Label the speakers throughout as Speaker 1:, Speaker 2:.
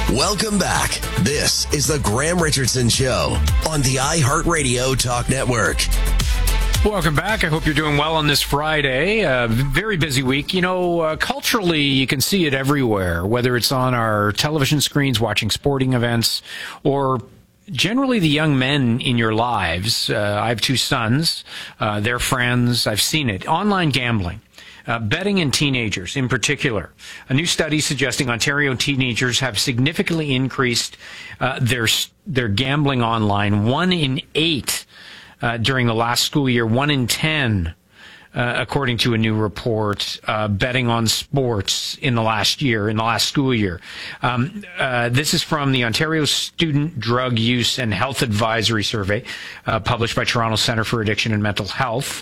Speaker 1: Welcome back. This is the Graham Richardson Show on the iHeartRadio Talk Network.
Speaker 2: Welcome back. I hope you're doing well on this Friday. Very busy week. You know, culturally, you can see it everywhere, whether it's on our television screens, watching sporting events, or generally the young men in your lives. I have two sons, their friends. I've seen it. Online gambling. Betting in teenagers in particular. A new study suggesting Ontario teenagers have significantly increased their gambling online. 1 in 8 during the last school year, 1 in 10, according to a new report, betting on sports in the last school year. This is from the Ontario Student Drug Use and Health Advisory Survey, published by Toronto Centre for Addiction and Mental Health.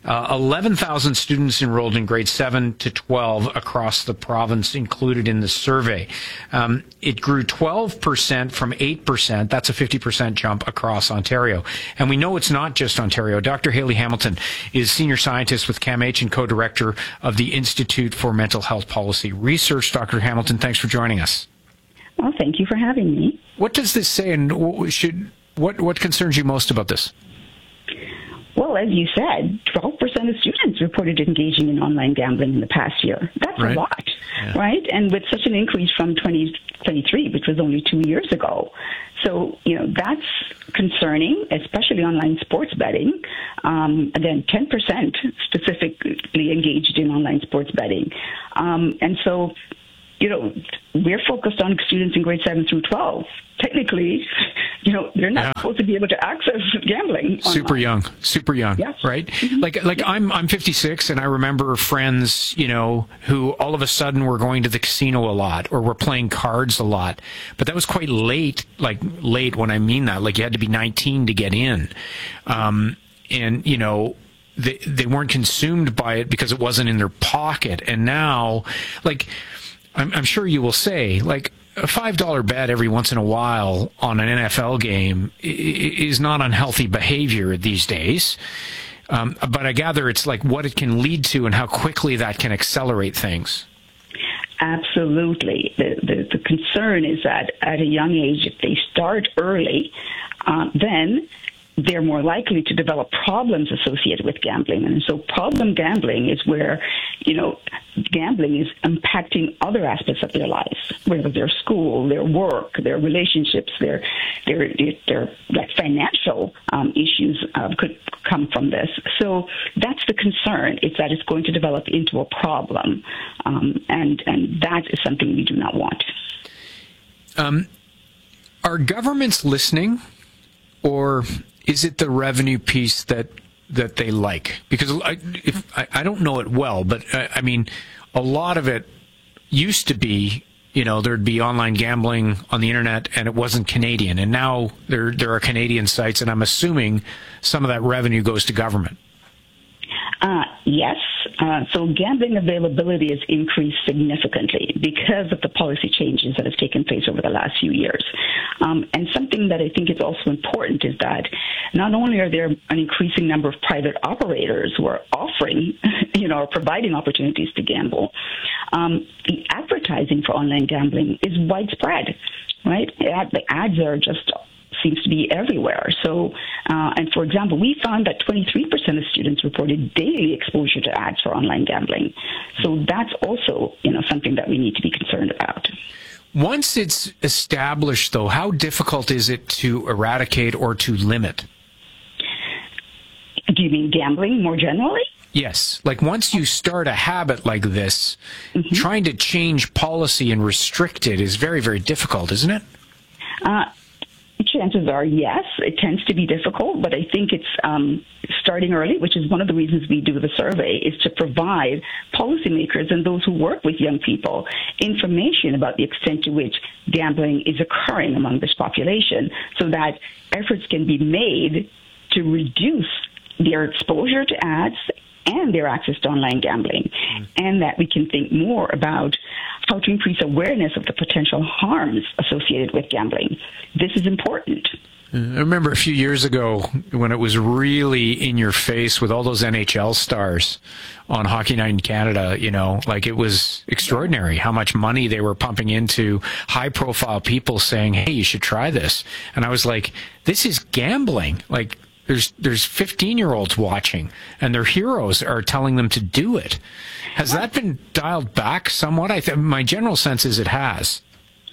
Speaker 2: 11,000 students enrolled in grades 7 to 12 across the province included in the survey. It grew 12% from 8%. That's a 50% jump across Ontario. And we know it's not just Ontario. Dr. Hayley Hamilton is senior scientist with CAMH and co-director of the Institute for Mental Health Policy Research. Dr. Hamilton, thanks for joining us.
Speaker 3: Well, thank you for having me.
Speaker 2: What does this say, and what concerns you most about this?
Speaker 3: Well, as you said, 12% of students reported engaging in online gambling in the past year. That's
Speaker 2: right.
Speaker 3: A lot, right? And with such an increase from 2023, which was only 2 years ago. So, that's concerning, especially online sports betting. Again, 10% specifically engaged in online sports betting. And so, we're focused on students in grades 7 through 12. Technically, they're not supposed to be able to access gambling online.
Speaker 2: Super young,
Speaker 3: yes.
Speaker 2: Right?
Speaker 3: Mm-hmm.
Speaker 2: Like I'm 56, and I remember friends, who all of a sudden were going to the casino a lot or were playing cards a lot. But that was quite late, late when I mean that, like you had to be 19 to get in. And, they weren't consumed by it because it wasn't in their pocket. And now, I'm sure you will say, a $5 bet every once in a while on an NFL game is not unhealthy behavior these days. But I gather it's what it can lead to and how quickly that can accelerate things.
Speaker 3: Absolutely. The concern is that at a young age, if they start early, then they're more likely to develop problems associated with gambling. And so problem gambling is where, gambling is impacting other aspects of their lives, whether their school, their work, their relationships, their financial issues could come from this. So that's the concern, is that it's going to develop into a problem. And that is something we do not want.
Speaker 2: Are governments listening, or is it the revenue piece that they like? Because I don't know it well, but I mean, a lot of it used to be, there'd be online gambling on the internet and it wasn't Canadian. And now there are Canadian sites, and I'm assuming some of that revenue goes to government.
Speaker 3: Yes. So gambling availability has increased significantly because of the policy changes that have taken place over the last few years. And something that I think is also important is that not only are there an increasing number of private operators who are offering, or providing opportunities to gamble, the advertising for online gambling is widespread, right? The ads are just seems to be everywhere. So, and for example, we found that 23% of students reported daily exposure to ads for online gambling. So that's also, something that we need to be concerned about.
Speaker 2: Once it's established, though, how difficult is it to eradicate or to limit?
Speaker 3: Do you mean gambling more generally?
Speaker 2: Yes. Once you start a habit like this, trying to change policy and restrict it is very, very difficult, isn't it?
Speaker 3: Chances are, yes, it tends to be difficult, but I think it's starting early, which is one of the reasons we do the survey, is to provide policymakers and those who work with young people information about the extent to which gambling is occurring among this population, so that efforts can be made to reduce their exposure to ads and their access to online gambling, and that we can think more about how to increase awareness of the potential harms associated with gambling. This is important.
Speaker 2: I remember a few years ago when it was really in your face with all those NHL stars on Hockey Night in Canada, like it was extraordinary how much money they were pumping into high-profile people saying, hey, you should try this. And I was like, this is gambling. Like, there's 15-year-olds watching, and their heroes are telling them to do it. Has that been dialed back somewhat? My general sense is it has.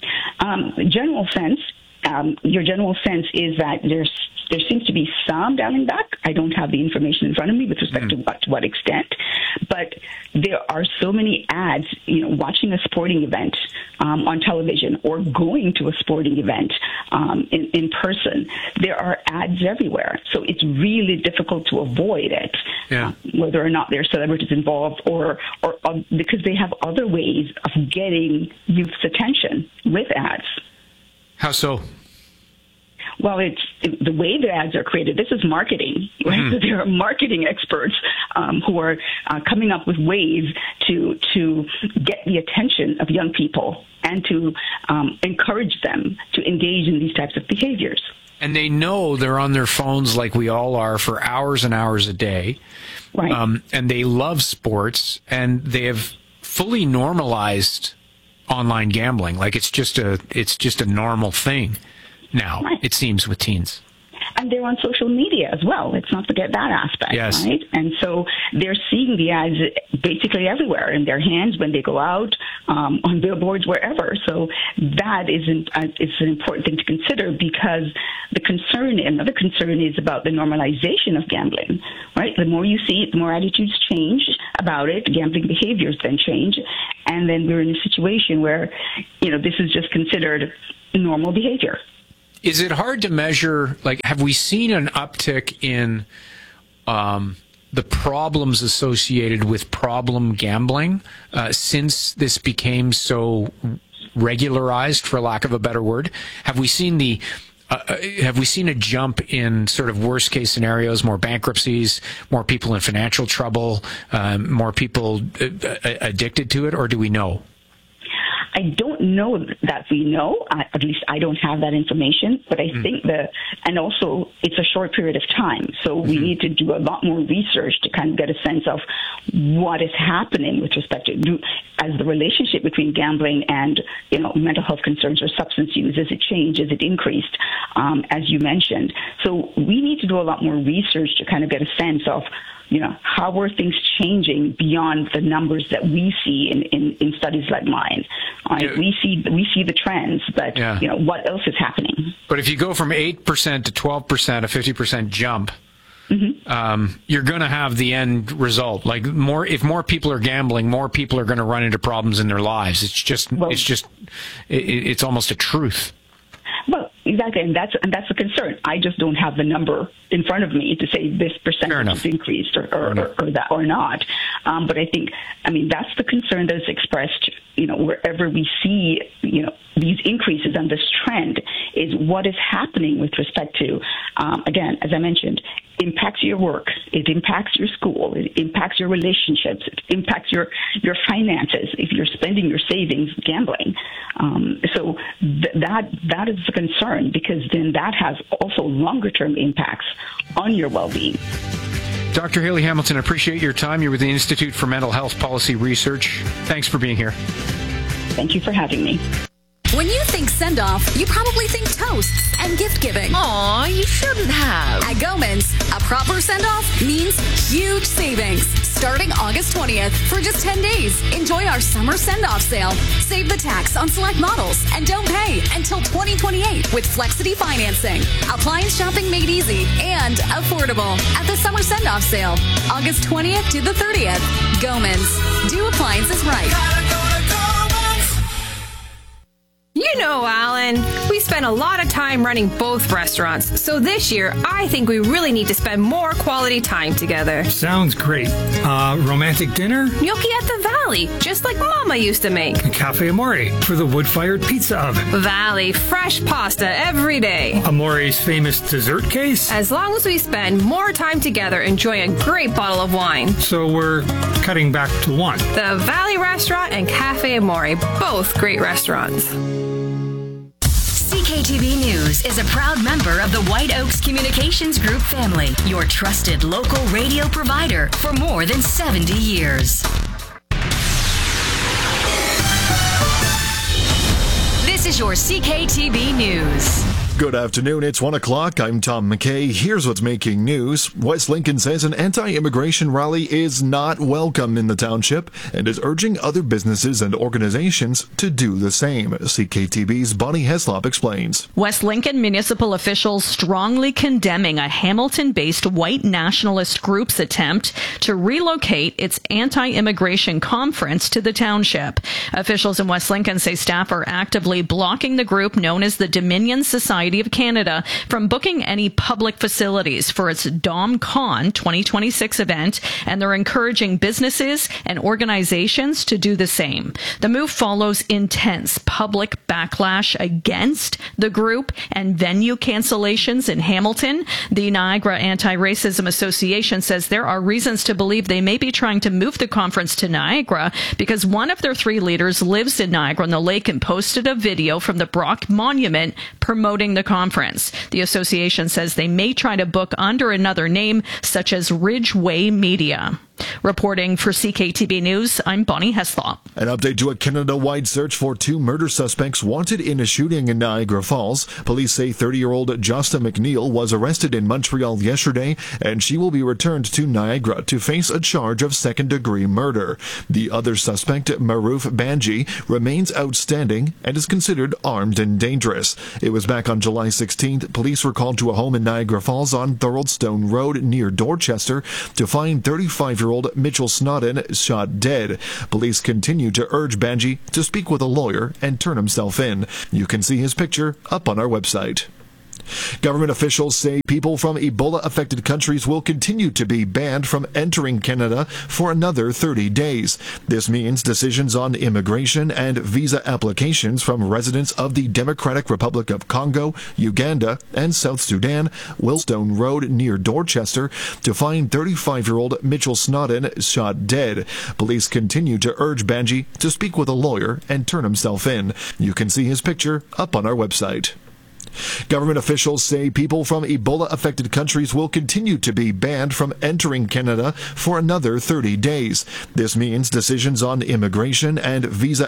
Speaker 3: Your general sense is that there seems to be some dialing back. I don't have the information in front of me with respect to what extent, but there are so many ads, watching a sporting event on television or going to a sporting event in person. There are ads everywhere, so it's really difficult to avoid it, whether or not there are celebrities involved or because they have other ways of getting youth's attention with ads.
Speaker 2: How so?
Speaker 3: Well, it's the way the ads are created. This is marketing, right? Mm-hmm. So there are marketing experts who are coming up with ways to get the attention of young people and to encourage them to engage in these types of behaviors.
Speaker 2: And they know they're on their phones like we all are for hours and hours a day.
Speaker 3: Right.
Speaker 2: And they love sports, and they have fully normalized online gambling. Like it's just a normal thing now, right. It seems, with teens.
Speaker 3: And they're on social media as well. Let's not forget that aspect,
Speaker 2: yes.
Speaker 3: Right? And so they're seeing the ads basically everywhere in their hands when they go out, on billboards, wherever. So that is an important thing to consider, because another concern is about the normalization of gambling, right? The more you see it, the more attitudes change about it, gambling behaviors then change, and then we're in a situation where, this is just considered normal behavior.
Speaker 2: Is it hard to measure, like, have we seen an uptick in the problems associated with problem gambling since this became so regularized, for lack of a better word? Have we seen a jump in sort of worst case scenarios, more bankruptcies, more people in financial trouble, more people addicted to it, or do we know?
Speaker 3: I don't know that we know. At least I don't have that information. But I think and also it's a short period of time. So we need to do a lot more research to kind of get a sense of what is happening with respect to as the relationship between gambling and, mental health concerns or substance use. Is it changed? Is it increased? As you mentioned. So we need to do a lot more research to kind of get a sense of, how are things changing beyond the numbers that we see in studies like mine? We see the trends, but what else is happening?
Speaker 2: But if you go from 8% to 12%, a 50% jump, you're going to have the end result. Like if more people are gambling, more people are going to run into problems in their lives. It's almost a truth.
Speaker 3: Well, exactly, and that's the concern. I just don't have the number in front of me to say this percentage has increased or that or not. But I think, that's the concern that is expressed, wherever we see, these increases and this trend is what is happening with respect to, again, as I mentioned, impacts your work, it impacts your school, it impacts your relationships, it impacts your finances if you're spending your savings gambling. So that is the concern, because then that has also longer-term impacts on your well-being.
Speaker 2: Dr. Hayley Hamilton, I appreciate your time. You're with the Institute for Mental Health Policy Research. Thanks for being here.
Speaker 3: Thank you for having me.
Speaker 4: When you think send-off, you probably think toasts and gift-giving.
Speaker 5: Aw, you shouldn't have.
Speaker 4: At Goman's, a proper send-off means huge savings. Starting August 20th for just 10 days. Enjoy our summer send-off sale. Save the tax on select models and don't pay until 2028 with Flexity financing. Appliance shopping made easy and affordable at the summer send-off sale. August 20th to the 30th. Goman's. Do appliances right.
Speaker 5: You know, Alan, we spend a lot of time running both restaurants, so this year I think we really need to spend more quality time together.
Speaker 6: Sounds great. Romantic dinner?
Speaker 5: Gnocchi at the Valley, just like Mama used to make.
Speaker 6: Cafe Amore for the wood-fired pizza oven.
Speaker 5: Valley, fresh pasta every day.
Speaker 6: Amore's famous dessert case?
Speaker 5: As long as we spend more time together enjoying a great bottle of wine.
Speaker 6: So we're cutting back to one.
Speaker 5: The Valley Restaurant and Cafe Amore, both great restaurants.
Speaker 7: CKTB News is a proud member of the White Oaks Communications Group family, your trusted local radio provider for more than 70 years. This is your CKTB News.
Speaker 8: Good afternoon, it's 1 o'clock. I'm Tom McKay. Here's what's making news. West Lincoln says an anti-immigration rally is not welcome in the township and is urging other businesses and organizations to do the same. CKTB's Bonnie Heslop explains.
Speaker 9: West Lincoln municipal officials strongly condemning a Hamilton-based white nationalist group's attempt to relocate its anti-immigration conference to the township. Officials in West Lincoln say staff are actively blocking the group known as the Dominion Society of Canada from booking any public facilities for its DomCon 2026 event, and they're encouraging businesses and organizations to do the same. The move follows intense public backlash against the group and venue cancellations in Hamilton. The Niagara Anti-Racism Association says there are reasons to believe they may be trying to move the conference to Niagara because one of their 3 leaders lives in Niagara on the lake and posted a video from the Brock Monument promoting the conference. The association says they may try to book under another name, such as Ridgeway Media. Reporting for CKTB News, I'm Bonnie Heslop.
Speaker 8: An update to a Canada-wide search for 2 murder suspects wanted in a shooting in Niagara Falls. Police say 30-year-old Justa McNeil was arrested in Montreal yesterday, and she will be returned to Niagara to face a charge of second-degree murder. The other suspect, Maruf Banji, remains outstanding and is considered armed and dangerous. It was back on July 16th. Police were called to a home in Niagara Falls on Thoroldstone Road near Dorchester to find 35-year-old Mitchell Snodden shot dead. Police continue to urge Banji to speak with a lawyer and turn himself in. You can see his picture up on our website. Government officials say people from Ebola-affected countries will continue to be banned from entering Canada for another 30 days. This means decisions on immigration and visa applications from residents of the Democratic Republic of Congo, Uganda, and South Sudan, Willstone Road near Dorchester, to find 35-year-old Mitchell Snodden shot dead. Police continue to urge Banji to speak with a lawyer and turn himself in. You can see his picture up on our website. Government officials say people from Ebola-affected countries will continue to be banned from entering Canada for another 30 days. This means decisions on immigration and visa